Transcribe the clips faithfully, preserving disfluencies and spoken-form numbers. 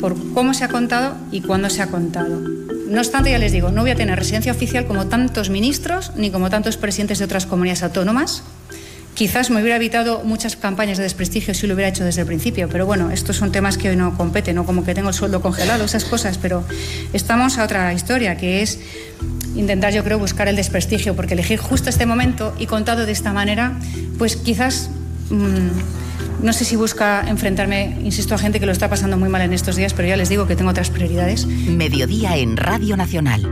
por cómo se ha contado y cuándo se ha contado. No obstante, ya les digo, no voy a tener residencia oficial como tantos ministros ni como tantos presidentes de otras comunidades autónomas. Quizás me hubiera evitado muchas campañas de desprestigio si lo hubiera hecho desde el principio, pero bueno, estos son temas que hoy no competen, no como que tengo el sueldo congelado, esas cosas, pero estamos a otra historia, que es intentar, yo creo, buscar el desprestigio, porque elegir justo este momento y contado de esta manera, pues quizás, mmm, no sé si busca enfrentarme, insisto, a gente que lo está pasando muy mal en estos días, pero ya les digo que tengo otras prioridades. Mediodía en Radio Nacional.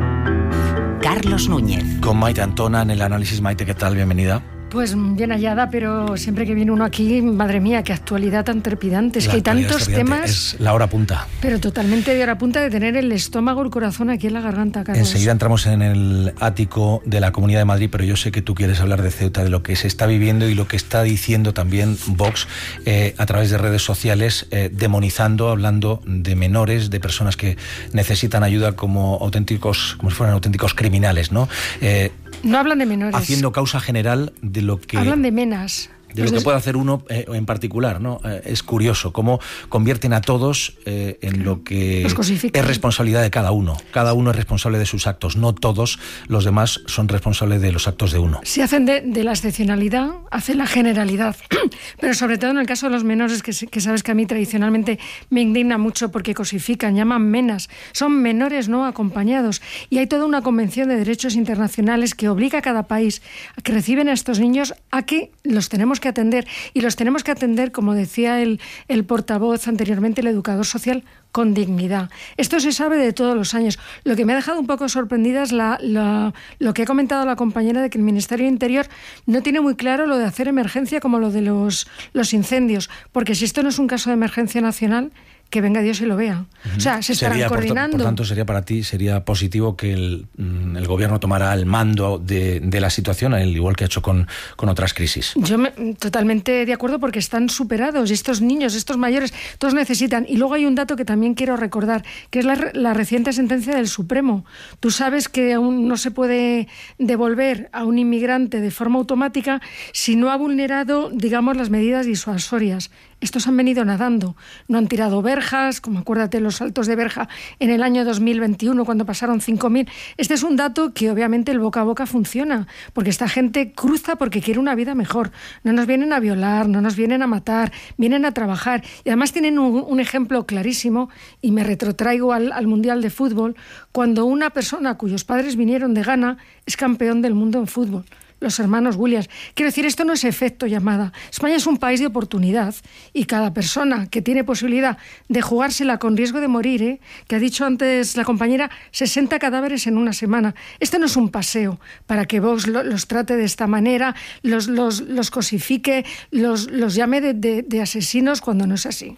Carlos Núñez. Con Maite Antona en el análisis. Maite, ¿qué tal? Bienvenida. Pues bien hallada, pero siempre que viene uno aquí, madre mía, qué actualidad tan trepidante. Es que hay tantos temas... Es la hora punta. Pero totalmente de hora punta, de tener el estómago, el corazón aquí en la garganta, Carlos. Enseguida entramos en el ático de la Comunidad de Madrid, pero yo sé que tú quieres hablar de Ceuta, de lo que se está viviendo y lo que está diciendo también Vox eh, a través de redes sociales, eh, demonizando, hablando de menores, de personas que necesitan ayuda como auténticos, como si fueran auténticos criminales, ¿no? Eh, No hablan de menores. Haciendo causa general de lo que... Hablan de menas. De lo que puede hacer uno eh, en particular, ¿no? Eh, es curioso cómo convierten a todos eh, en lo que es responsabilidad de cada uno. Cada uno es responsable de sus actos, no todos los demás son responsables de los actos de uno. Si hacen de, de la excepcionalidad, hacen la generalidad. Pero sobre todo en el caso de los menores, que, que sabes que a mí tradicionalmente me indigna mucho porque cosifican, llaman menas. Son menores no acompañados. Y hay toda una convención de derechos internacionales que obliga a cada país a que reciben a estos niños a que los tenemos que atender, y los tenemos que atender, como decía el, el portavoz anteriormente, el educador social, con dignidad. Esto se sabe de todos los años. Lo que me ha dejado un poco sorprendida es la, la, lo que ha comentado la compañera de que el Ministerio de Interior no tiene muy claro lo de hacer emergencia como lo de los, los incendios, porque si esto no es un caso de emergencia nacional, que venga Dios y lo vea. Uh-huh. O sea, se estarán sería, coordinando. Por, por tanto, sería para ti, sería positivo que el, el gobierno tomara el mando de, de la situación, al igual que ha hecho con, con otras crisis. Yo me, totalmente de acuerdo, porque están superados, y estos niños, estos mayores, todos necesitan. Y luego hay un dato que también quiero recordar, que es la, la reciente sentencia del Supremo. Tú sabes que aún no se puede devolver a un inmigrante de forma automática si no ha vulnerado, digamos, las medidas disuasorias. Estos han venido nadando, no han tirado verjas, como acuérdate los saltos de verja en el año dos mil veintiuno cuando pasaron cinco mil. Este es un dato que obviamente el boca a boca funciona, porque esta gente cruza porque quiere una vida mejor. No nos vienen a violar, no nos vienen a matar, vienen a trabajar. Y además tienen un, un ejemplo clarísimo, y me retrotraigo al, al Mundial de Fútbol, cuando una persona cuyos padres vinieron de Ghana es campeón del mundo en fútbol. Los hermanos Williams. Quiero decir, esto no es efecto llamada. España es un país de oportunidad, y cada persona que tiene posibilidad de jugársela con riesgo de morir, ¿eh? que ha dicho antes la compañera, sesenta cadáveres en una semana. Esto no es un paseo para que Vox lo, los trate de esta manera, los, los, los cosifique, los, los llame de, de, de asesinos cuando no es así.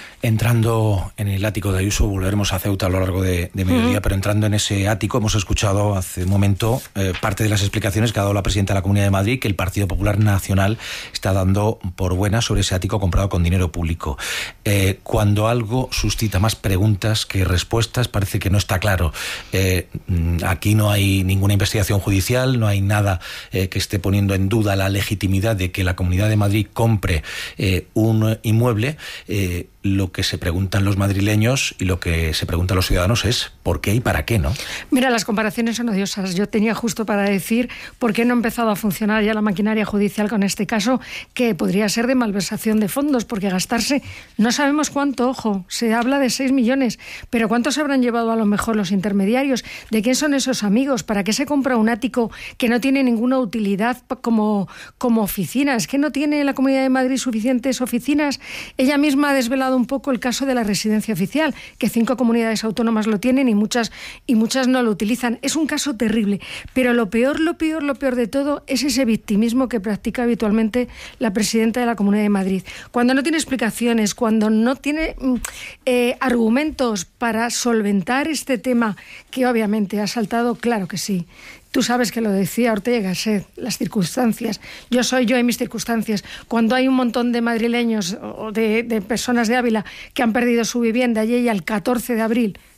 Entrando en el ático de Ayuso, volveremos a Ceuta a lo largo de, de mediodía, uh-huh. pero entrando en ese ático, hemos escuchado hace un momento eh, parte de las explicaciones que ha dado la presidenta de la Comunidad de Madrid, que el Partido Popular Nacional está dando por buena sobre ese ático comprado con dinero público. Eh, cuando algo suscita más preguntas que respuestas, parece que no está claro. Eh, aquí no hay ninguna investigación judicial, no hay nada eh, que esté poniendo en duda la legitimidad de que la Comunidad de Madrid compre eh, un inmueble. Eh, Lo que se preguntan los madrileños y lo que se preguntan los ciudadanos es ¿por qué y para qué, no? Mira, las comparaciones son odiosas. Yo tenía justo para decir por qué no ha empezado a funcionar ya la maquinaria judicial con este caso, que podría ser de malversación de fondos, porque gastarse, no sabemos cuánto, ojo, se habla de seis millones, pero ¿cuántos habrán llevado a lo mejor los intermediarios? ¿De quién son esos amigos? ¿Para qué se compra un ático que no tiene ninguna utilidad como, como oficina? ¿Es que no tiene la Comunidad de Madrid suficientes oficinas? Ella misma ha desvelado un poco el caso de la residencia oficial, que cinco comunidades autónomas lo tienen y muchas, y muchas no lo utilizan. Es un caso terrible, pero lo peor, lo peor, lo peor de todo es ese victimismo que practica habitualmente la presidenta de la Comunidad de Madrid. Cuando no tiene explicaciones, cuando no tiene eh, argumentos para solventar este tema, que obviamente ha saltado, claro que sí. Tú sabes que lo decía Ortega y Gasset, las circunstancias. Yo soy yo en mis circunstancias. Cuando hay un montón de madrileños o de, de personas de Ávila que han perdido su vivienda, y ella el catorce de abril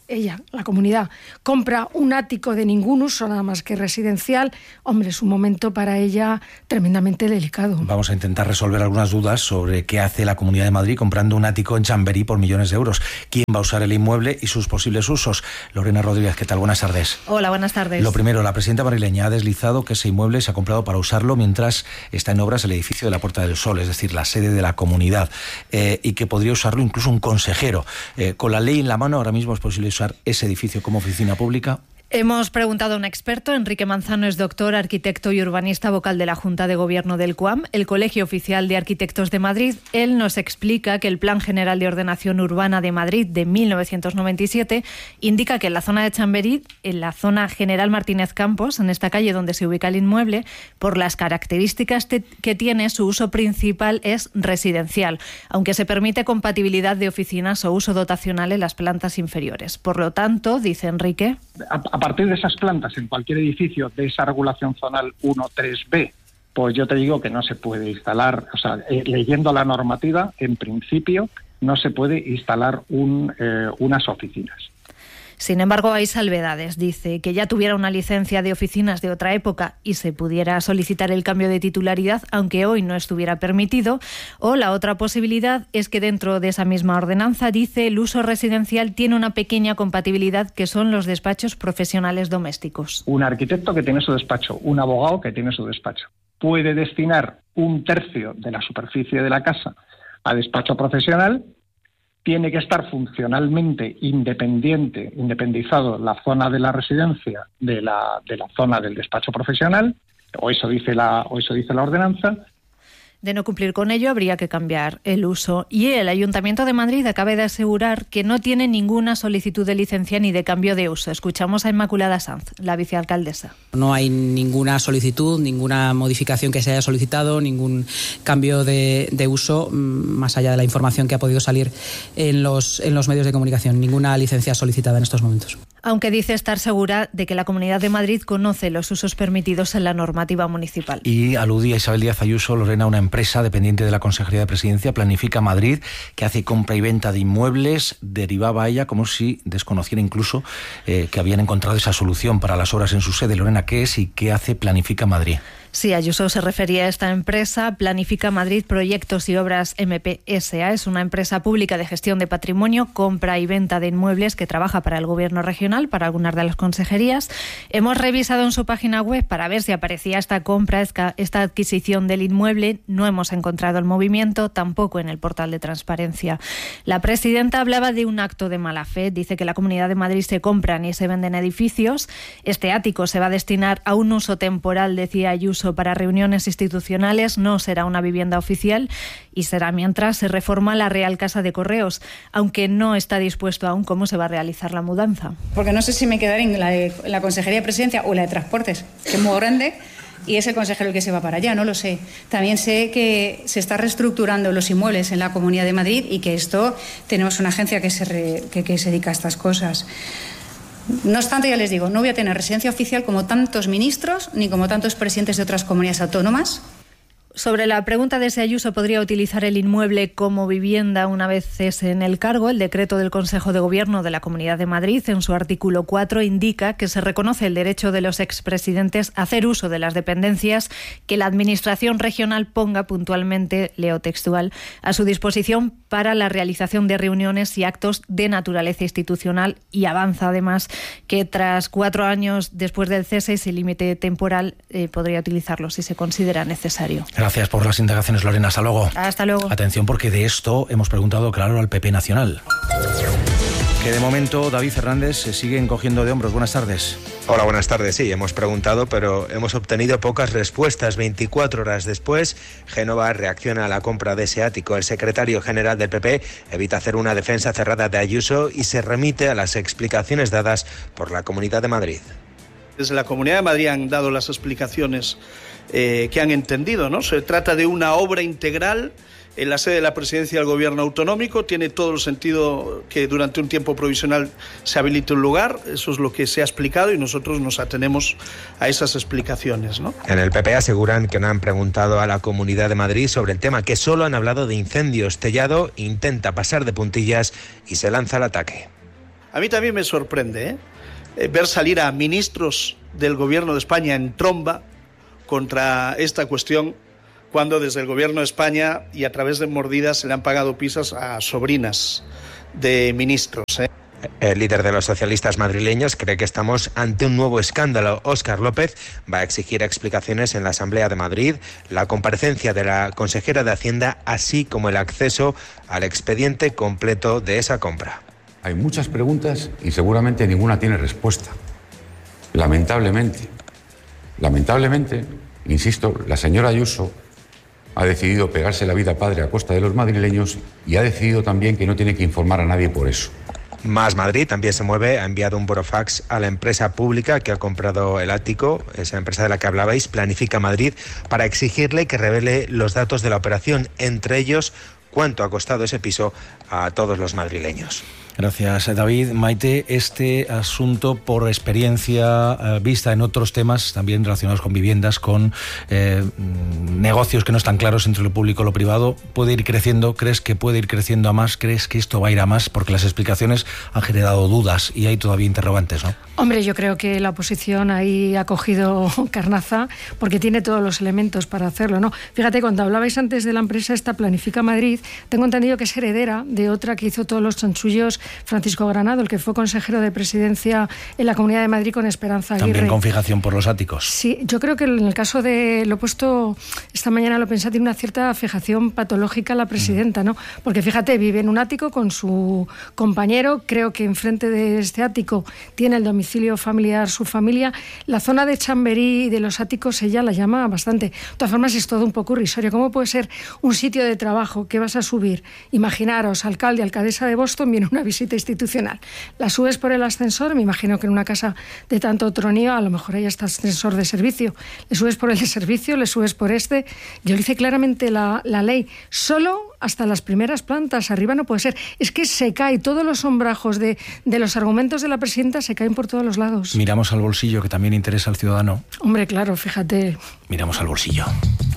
ella, la comunidad, compra un ático de ningún uso, nada más que residencial, hombre, es un momento para ella tremendamente delicado. Vamos a intentar resolver algunas dudas sobre qué hace la Comunidad de Madrid comprando un ático en Chamberí por millones de euros. ¿Quién va a usar el inmueble y sus posibles usos? Lorena Rodríguez, ¿qué tal? Buenas tardes. Hola, buenas tardes. Lo primero, la presidenta madrileña ha deslizado que ese inmueble se ha comprado para usarlo mientras está en obras el edificio de la Puerta del Sol, es decir, la sede de la comunidad, eh, y que podría usarlo incluso un consejero. Eh, con la ley en la mano, ahora mismo es posible usar ese edificio como oficina pública. Hemos preguntado a un experto. Enrique Manzano es doctor, arquitecto y urbanista, vocal de la Junta de Gobierno del C U A M, el Colegio Oficial de Arquitectos de Madrid. Él nos explica que el Plan General de Ordenación Urbana de Madrid de mil novecientos noventa y siete indica que en la zona de Chamberí, en la zona General Martínez Campos, en esta calle donde se ubica el inmueble, por las características que tiene, su uso principal es residencial, aunque se permite compatibilidad de oficinas o uso dotacional en las plantas inferiores. Por lo tanto, dice Enrique, a partir de esas plantas en cualquier edificio de esa regulación zonal uno tres B, pues yo te digo que no se puede instalar, o sea, eh, leyendo la normativa, en principio no se puede instalar un, eh, unas oficinas. Sin embargo, hay salvedades. Dice que ya tuviera una licencia de oficinas de otra época y se pudiera solicitar el cambio de titularidad, aunque hoy no estuviera permitido. O la otra posibilidad es que dentro de esa misma ordenanza, dice, el uso residencial tiene una pequeña compatibilidad, que son los despachos profesionales domésticos. Un arquitecto que tiene su despacho, un abogado que tiene su despacho, puede destinar un tercio de la superficie de la casa a despacho profesional. Tiene que estar funcionalmente independiente, independizado la zona de la residencia de la, de la zona del despacho profesional, o eso dice la, o eso dice la ordenanza. De no cumplir con ello, habría que cambiar el uso. Y el Ayuntamiento de Madrid acaba de asegurar que no tiene ninguna solicitud de licencia ni de cambio de uso. Escuchamos a Inmaculada Sanz, la vicealcaldesa. No hay ninguna solicitud, ninguna modificación que se haya solicitado, ningún cambio de, de uso, más allá de la información que ha podido salir en los, en los medios de comunicación. Ninguna licencia solicitada en estos momentos. Aunque dice estar segura de que la Comunidad de Madrid conoce los usos permitidos en la normativa municipal. Y aludía Isabel Díaz Ayuso, Lorena, una empresa dependiente de la Consejería de Presidencia, Planifica Madrid, que hace compra y venta de inmuebles. Derivaba a ella como si desconociera incluso eh, que habían encontrado esa solución para las obras en su sede. Lorena, ¿qué es y qué hace Planifica Madrid? Sí, Ayuso se refería a esta empresa, Planifica Madrid Proyectos y Obras M P S A. Es una empresa pública de gestión de patrimonio, compra y venta de inmuebles que trabaja para el Gobierno regional, para algunas de las consejerías. Hemos revisado en su página web para ver si aparecía esta compra, esta adquisición del inmueble. No hemos encontrado el movimiento, tampoco en el portal de transparencia. La presidenta hablaba de un acto de mala fe. Dice que en la Comunidad de Madrid se compran y se venden edificios. Este ático se va a destinar a un uso temporal, decía Ayuso, para reuniones institucionales, no será una vivienda oficial y será mientras se reforma la Real Casa de Correos, aunque no está dispuesto aún cómo se va a realizar la mudanza. Porque no sé si me quedaré en la, de, en la Consejería de Presidencia o la de Transportes, que es muy grande, y es el consejero el que se va para allá, no lo sé. También sé que se está reestructurando los inmuebles en la Comunidad de Madrid y que esto, tenemos una agencia que se, re, que, que se dedica a estas cosas. No obstante, ya les digo, no voy a tener residencia oficial como tantos ministros ni como tantos presidentes de otras comunidades autónomas. Sobre la pregunta de si Ayuso podría utilizar el inmueble como vivienda una vez cese en el cargo, el decreto del Consejo de Gobierno de la Comunidad de Madrid, en su artículo cuatro, indica que se reconoce el derecho de los expresidentes a hacer uso de las dependencias que la Administración regional ponga puntualmente, leo textual, a su disposición para la realización de reuniones y actos de naturaleza institucional, y avanza además que tras cuatro años después del cese y sin límite temporal eh, podría utilizarlo si se considera necesario. Gracias por las indagaciones, Lorena. Hasta luego. Hasta luego. Atención, porque de esto hemos preguntado, claro, al P P Nacional. Que de momento David Fernández se sigue encogiendo de hombros. Buenas tardes. Hola, buenas tardes. Sí, hemos preguntado, pero hemos obtenido pocas respuestas. veinticuatro horas después, Génova reacciona a la compra de ese ático. El secretario general del P P evita hacer una defensa cerrada de Ayuso y se remite a las explicaciones dadas por la Comunidad de Madrid. Desde la Comunidad de Madrid han dado las explicaciones eh, que han entendido, ¿no? Se trata de una obra integral en la sede de la Presidencia del Gobierno Autonómico. Tiene todo el sentido que durante un tiempo provisional se habilite un lugar. Eso es lo que se ha explicado y nosotros nos atenemos a esas explicaciones, ¿no? En el P P aseguran que no han preguntado a la Comunidad de Madrid sobre el tema, que solo han hablado de incendios. Tellado intenta pasar de puntillas y se lanza al ataque. A mí también me sorprende ¿eh? Eh, ver salir a ministros del Gobierno de España en tromba contra esta cuestión, cuando desde el Gobierno de España y a través de mordidas se le han pagado pizzas a sobrinas de ministros. ¿eh? El líder de los socialistas madrileños cree que estamos ante un nuevo escándalo. Óscar López va a exigir explicaciones en la Asamblea de Madrid, la comparecencia de la consejera de Hacienda, así como el acceso al expediente completo de esa compra. Hay muchas preguntas y seguramente ninguna tiene respuesta. Lamentablemente, lamentablemente, insisto, la señora Ayuso ha decidido pegarse la vida padre a costa de los madrileños y ha decidido también que no tiene que informar a nadie por eso. Más Madrid también se mueve, ha enviado un burofax a la empresa pública que ha comprado el ático, esa empresa de la que hablabais, Planifica Madrid, para exigirle que revele los datos de la operación, entre ellos cuánto ha costado ese piso a todos los madrileños. Gracias, David. Maite, este asunto, por experiencia eh, vista en otros temas, también relacionados con viviendas, con eh, negocios que no están claros entre lo público y lo privado, ¿puede ir creciendo? ¿Crees que puede ir creciendo a más? ¿Crees que esto va a ir a más? Porque las explicaciones han generado dudas y hay todavía interrogantes, ¿no? Hombre, yo creo que la oposición ahí ha cogido carnaza porque tiene todos los elementos para hacerlo, ¿no? Fíjate, cuando hablabais antes de la empresa esta Planifica Madrid, tengo entendido que es heredera de otra que hizo todos los chanchullos, Francisco Granado, el que fue consejero de presidencia en la Comunidad de Madrid con Esperanza Aguirre. También con fijación por los áticos. Sí, yo creo que en el caso de, lo he puesto esta mañana, lo pensé, tiene una cierta fijación patológica la presidenta, ¿no? Porque fíjate, vive en un ático con su compañero, creo que enfrente de este ático tiene el domicilio familiar su familia. La zona de Chamberí y de los áticos ella la llama bastante. De todas formas, es todo un poco irrisorio. ¿Cómo puede ser un sitio de trabajo que vas a subir? Imaginaros, alcalde, alcaldesa de Boston, viene una visita institucional. La subes por el ascensor, me imagino que en una casa de tanto tronío, a lo mejor hay hasta ascensor de servicio. Le subes por el de servicio, le subes por este. Yo le hice claramente la, la ley. Solo hasta las primeras plantas, arriba no puede ser. Es que se cae, todos los sombrajos de, de los argumentos de la presidenta se caen por todos los lados. Miramos al bolsillo, que también interesa al ciudadano. Hombre, claro, fíjate. Miramos al bolsillo.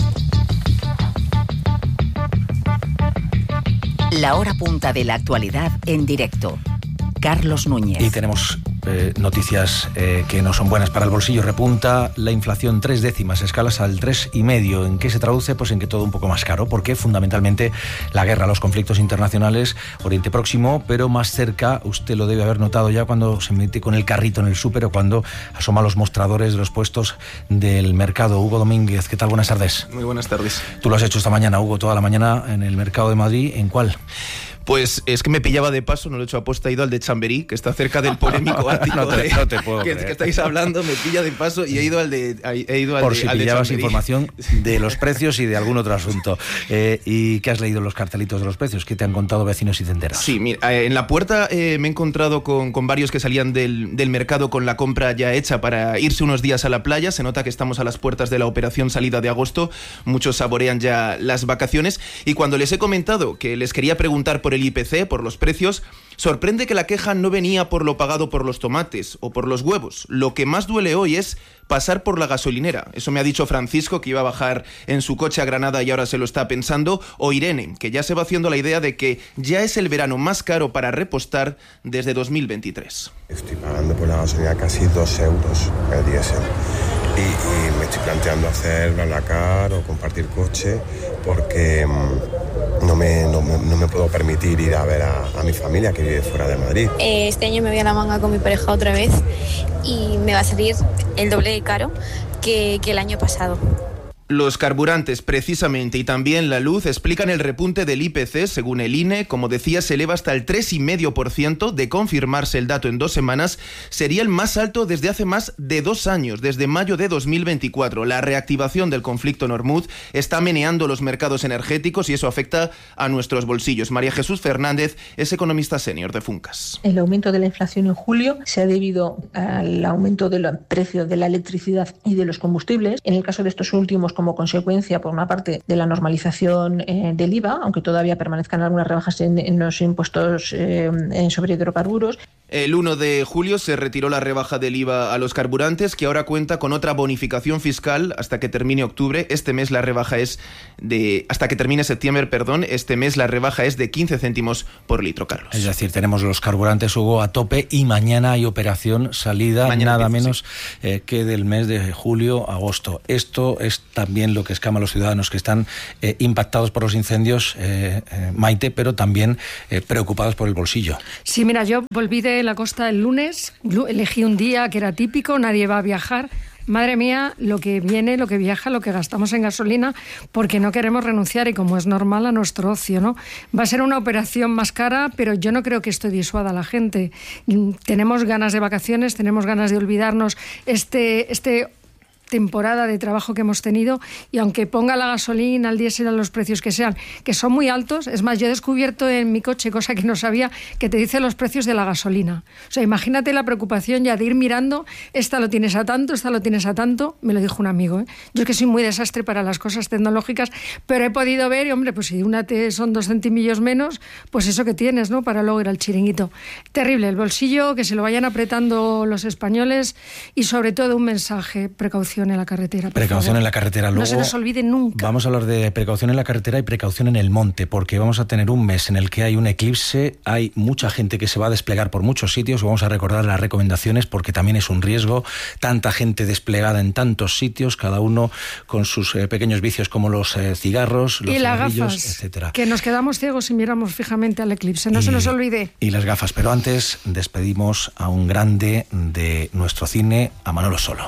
La hora punta de la actualidad en directo. Carlos Núñez. Y tenemos eh, noticias eh, que no son buenas para el bolsillo. Repunta la inflación tres décimas, escalas al tres y medio. ¿En qué se traduce? Pues en que todo un poco más caro, porque fundamentalmente la guerra, los conflictos internacionales, Oriente Próximo, pero más cerca, usted lo debe haber notado ya cuando se mete con el carrito en el súper o cuando asoma los mostradores de los puestos del mercado. Hugo Domínguez, ¿qué tal? Buenas tardes. Muy buenas tardes. Tú lo has hecho esta mañana, Hugo, toda la mañana en el mercado de Madrid. ¿En cuál? Pues es que me pillaba de paso, no lo he hecho aposta, he ido al de Chamberí, que está cerca del polémico ático no, te, no te puedo que, creer. que estáis hablando, me pilla de paso y he ido al de he ido al Por de, si al pillabas de información de los precios y de algún otro asunto. Eh, ¿Y qué has leído en los cartelitos de los precios? ¿Qué te han contado vecinos y tenderos? Sí, mira, en la puerta eh, me he encontrado con, con varios que salían del, del mercado con la compra ya hecha para irse unos días a la playa. Se nota que estamos a las puertas de la operación salida de agosto. Muchos saborean ya las vacaciones. Y cuando les he comentado que les quería preguntar por el I P C, por los precios, sorprende que la queja no venía por lo pagado por los tomates o por los huevos. Lo que más duele hoy es pasar por la gasolinera. Eso me ha dicho Francisco, que iba a bajar en su coche a Granada y ahora se lo está pensando, o Irene, que ya se va haciendo la idea de que ya es el verano más caro para repostar desde dos mil veintitrés. Estoy pagando por la gasolina casi dos euros el diésel. Y, y me estoy planteando hacer BlaBlaCar o compartir coche porque mmm, no, me, no, no me puedo permitir ir a ver a, a mi familia que vive fuera de Madrid. Este año me voy a la manga con mi pareja otra vez y me va a salir el doble de caro que, que el año pasado. Los carburantes, precisamente, y también la luz explican el repunte del I P C. Según el I N E, como decía, se eleva hasta el tres coma cinco por ciento. De confirmarse el dato en dos semanas, sería el más alto desde hace más de dos años, desde mayo de dos mil veinticuatro. La reactivación del conflicto en Hormuz está meneando los mercados energéticos y eso afecta a nuestros bolsillos. María Jesús Fernández es economista senior de Funcas. El aumento de la inflación en julio se ha debido al aumento del precio de la electricidad y de los combustibles. En el caso de estos últimos, como consecuencia, por una parte, de la normalización eh, del I V A, aunque todavía permanezcan algunas rebajas en, en los impuestos eh, sobre hidrocarburos. El uno de julio se retiró la rebaja del I V A a los carburantes, que ahora cuenta con otra bonificación fiscal hasta que termine octubre. Este mes la rebaja es de... Hasta que termine septiembre, perdón, este mes la rebaja es de quince céntimos por litro, Carlos. Es decir, tenemos los carburantes, Hugo, a tope, y mañana hay operación salida, mañana nada empieza, menos sí. eh, que del mes de julio a agosto. Esto es también lo que escama a los ciudadanos que están eh, impactados por los incendios, eh, eh, Maite, pero también eh, preocupados por el bolsillo. Sí, mira, yo volví de la costa el lunes, elegí un día que era típico, nadie va a viajar. Madre mía, lo que viene, lo que viaja, lo que gastamos en gasolina, porque no queremos renunciar y como es normal a nuestro ocio, ¿no? Va a ser una operación más cara, pero yo no creo que esto disuada a la gente. Tenemos ganas de vacaciones, tenemos ganas de olvidarnos este... este temporada de trabajo que hemos tenido, y aunque ponga la gasolina, el diésel a los precios que sean, que son muy altos, es más, yo he descubierto en mi coche, cosa que no sabía, que te dice los precios de la gasolina. O sea, imagínate la preocupación ya de ir mirando, esta lo tienes a tanto, esta lo tienes a tanto, me lo dijo un amigo, ¿eh? Yo es que soy muy desastre para las cosas tecnológicas, pero he podido ver, y hombre, pues si una te son dos centimillos menos, pues eso que tienes, ¿no? Para luego ir al chiringuito. Terrible, el bolsillo, que se lo vayan apretando los españoles, y sobre todo un mensaje, precaución en la carretera. Precaución favor. en la carretera. Luego, no se nos olvide nunca. Vamos a hablar de precaución en la carretera y precaución en el monte, porque vamos a tener un mes en el que hay un eclipse, hay mucha gente que se va a desplegar por muchos sitios, vamos a recordar las recomendaciones porque también es un riesgo, tanta gente desplegada en tantos sitios, cada uno con sus eh, pequeños vicios como los eh, cigarros, los y las cigarrillos, gafas, etcétera. Que nos quedamos ciegos si miramos fijamente al eclipse, no y, se nos olvide. Y las gafas, pero antes despedimos a un grande de nuestro cine, a Manolo Solo.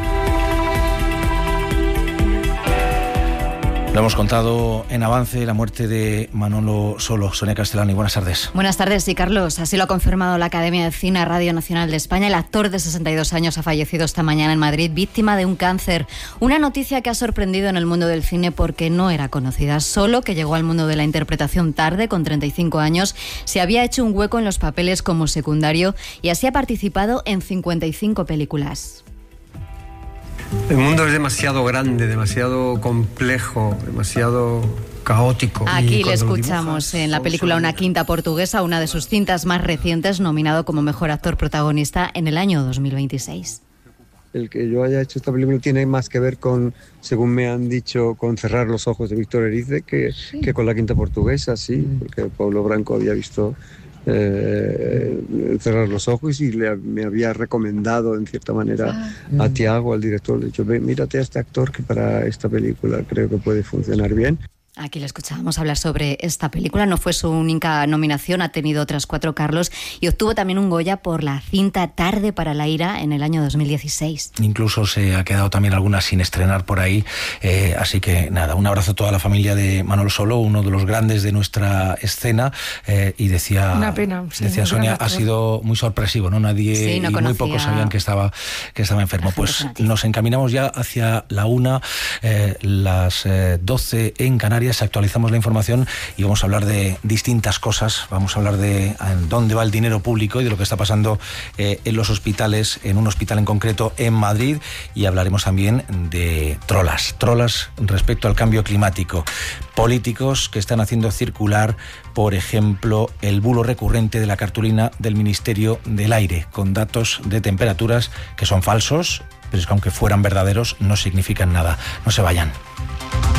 Lo hemos contado en avance, la muerte de Manolo Solo. Sonia Castellani, buenas tardes. Buenas tardes, sí, Carlos. Así lo ha confirmado la Academia de Cine Radio Nacional de España. El actor de sesenta y dos años ha fallecido esta mañana en Madrid, víctima de un cáncer. Una noticia que ha sorprendido en el mundo del cine porque no era conocida. Solo, que llegó al mundo de la interpretación tarde, con treinta y cinco años, se había hecho un hueco en los papeles como secundario y así ha participado en cincuenta y cinco películas. El mundo es demasiado grande, demasiado complejo, demasiado caótico. Aquí le escuchamos en la película Una quinta portuguesa, una de sus cintas más recientes, nominado como mejor actor protagonista en el año dos mil veintiséis. El que yo haya hecho esta película tiene más que ver con, según me han dicho, con Cerrar los ojos de Víctor Erice que, sí. que con La quinta portuguesa, sí, porque Pablo Branco había visto Eh, Cerrar los ojos y le, me había recomendado en cierta manera ah, a Tiago, al director, le he dicho, ve, mírate a este actor que para esta película creo que puede funcionar bien. Aquí le escuchábamos hablar sobre esta película. No fue su única nominación, ha tenido otras cuatro, Carlos, y obtuvo también un Goya por la cinta Tarde para la ira en el año dos mil dieciséis. Incluso se ha quedado también alguna sin estrenar por ahí, eh, así que nada, un abrazo a toda la familia de Manolo Solo, uno de los grandes de nuestra escena, eh, y decía, una pena, sí, decía Sonia, ha sido muy sorpresivo, ¿no? Nadie sí, no y muy pocos sabían que estaba, que estaba enfermo. Pues nos encaminamos ya hacia la una, eh, las eh, doce en Canarias. Actualizamos la información y vamos a hablar de distintas cosas. Vamos a hablar de dónde va el dinero público y de lo que está pasando eh, en los hospitales, en un hospital en concreto en Madrid, y hablaremos también de trolas, trolas respecto al cambio climático. Políticos que están haciendo circular, por ejemplo, el bulo recurrente de la cartulina del Ministerio del Aire, con datos de temperaturas que son falsos, pero es que aunque fueran verdaderos no significan nada. No se vayan.